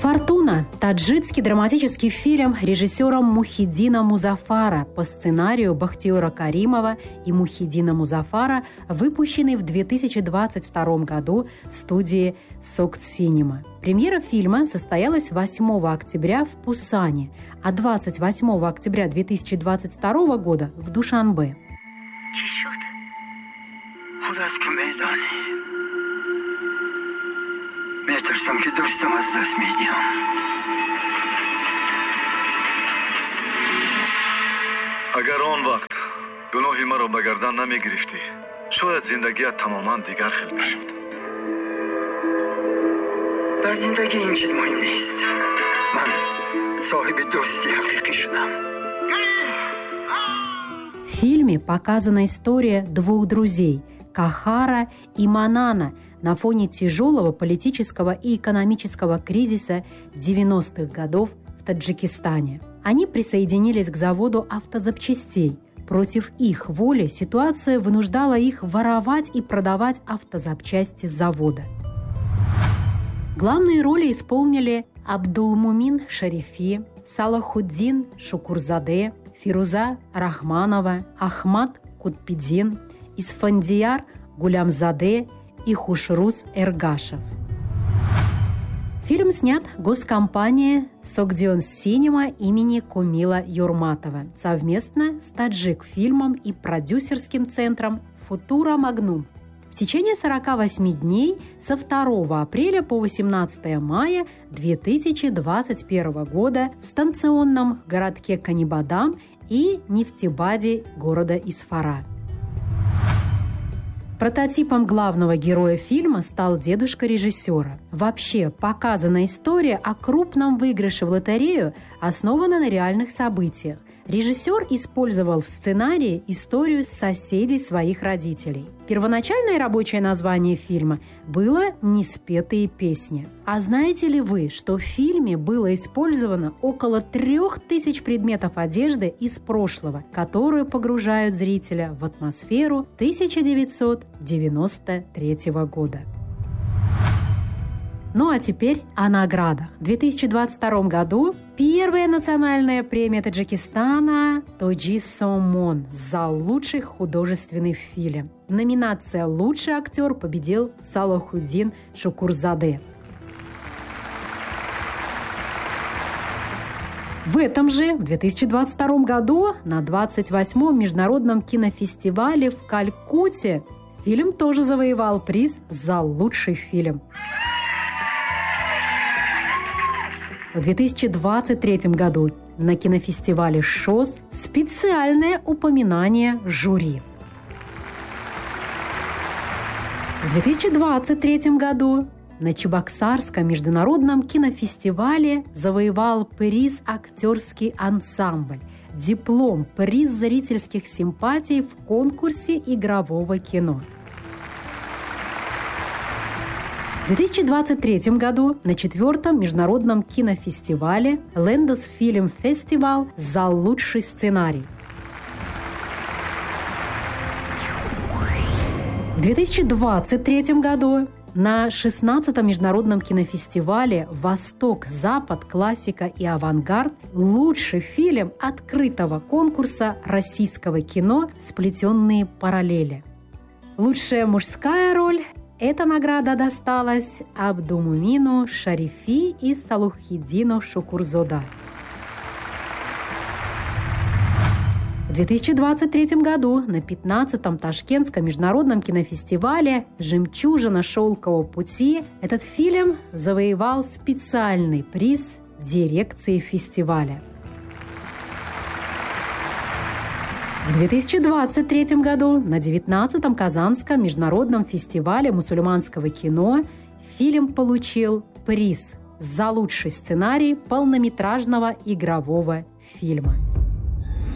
«Фортуна» – таджикский драматический фильм режиссера Мухиддина Музафара по сценарию Бахтиёра Каримова и Мухиддина Музафара, выпущенный в 2022 году студией Сокт Синема. Премьера фильма состоялась 8 октября в Пусане, а 28 октября 2022 года в Душанбе. میترسم که دوستم از دست میدیم. اگر آن وقت گناهی مرا به گردن نمیگرفتی شاید زندگیت تماما دیگر خلق میشد. در زندگی این چیز مهم نیست. من صاحب دوستی حقیقی شدم. В фильме показана история двух друзей – Кахара и Манана на фоне тяжелого политического и экономического кризиса 90-х годов в Таджикистане. Они присоединились к заводу автозапчастей. Против их воли ситуация вынуждала их воровать и продавать автозапчасти с завода. Главные роли исполнили Абдулмумин Шарифи, Салахуддин Шукурзаде, Фируза Рахманова, Ахмад Кутпидин, Исфандияр Гулямзаде и Хушрус Эргашев. Фильм снят госкомпанией Сокдион Синема имени Кумила Юрматова совместно с Таджик-фильмом и продюсерским центром Футура Магнум. В течение 48 дней со 2 апреля по 18 мая 2021 года в станционном городке Канибадам и нефтебаде города Исфара. Прототипом главного героя фильма стал дедушка режиссера. Вообще, показана история о крупном выигрыше в лотерею, основана на реальных событиях. Режиссер использовал в сценарии историю соседей своих родителей. Первоначальное рабочее название фильма было «Неспетые песни». А знаете ли вы, что в фильме было использовано около 3000 предметов одежды из прошлого, которые погружают зрителя в атмосферу 1993 года? Ну а теперь о наградах. В 2022 году первая национальная премия Таджикистана «Тоджи Сомон» за лучший художественный фильм. Номинация «Лучший актер» победил Салахуддин Шукурзаде. В этом же, в 2022 году, на 28-м международном кинофестивале в Калькутте фильм тоже завоевал приз за лучший фильм. В 2023 году на кинофестивале ШОС специальное упоминание жюри. В 2023 году на Чебоксарском международном кинофестивале завоевал приз «Актерский ансамбль», диплом, приз зрительских симпатий в конкурсе игрового кино. В 2023 году на 4-м международном кинофестивале Лендос Фильм Фестивал за лучший сценарий. В 2023 году на 16-м международном кинофестивале «Восток-Запад. Классика и авангард» лучший фильм открытого конкурса российского кино «Сплетенные параллели». Лучшая мужская роль. Эта награда досталась Абдулмумину Шарифи и Салухиддину Шукурзода. В 2023 году на 15-м Ташкентском международном кинофестивале «Жемчужина шелкового пути» этот фильм завоевал специальный приз дирекции фестиваля. В 2023 году на 19-м Казанском международном фестивале мусульманского кино фильм получил приз за лучший сценарий полнометражного игрового фильма.